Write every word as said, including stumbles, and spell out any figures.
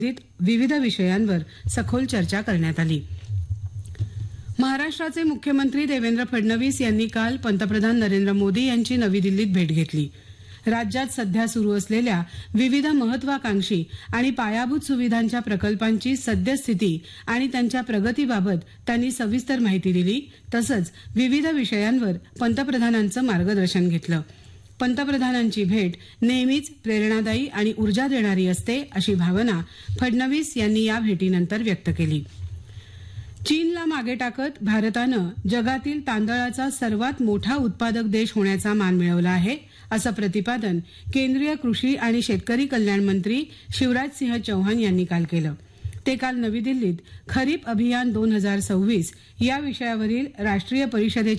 विविध विषयांवर सखोल चर्चा करण्यात आली। महाराष्ट्राचे मुख्यमंत्री देवेंद्र फडणवीस यांनी काल पंतप्रधान नरेंद्र मोदी यांची नवी दिल्लीत भेट घेतली। राज्यात सध्या सुरू असलेल्या विविध महत्वाकांक्षी आणि पायाभूत सुविधांच्या प्रकल्पांची सद्यस्थिती आणि त्यांच्या प्रगतीबाबत त्यांनी सविस्तर माहिती दिली। तसंच विविध विषयांवर पंतप्रधानांचं मार्गदर्शन घेतलं। पंतप्रधानांची भेट नेहमीच प्रेरणादायी आणि ऊर्जा देणारी असते, अशी भावना फडणवीस यांनी या भेटीनंतर व्यक्त केली। चीनला मागे टाकत भारतानं जगातील तांदळाचा सर्वात मोठा उत्पादक देश होण्याचा मान मिळवला आहे, असं प्रतिपादन केंद्रीय कृषी आणि शेतकरी कल्याण मंत्री शिवराज सिंह चौहान यांनी काल केलं। ते काल नवी दिल्लीत खरीप अभियान दोन हजार सव्वीस या विषयावरील राष्ट्रीय परिषदेच्या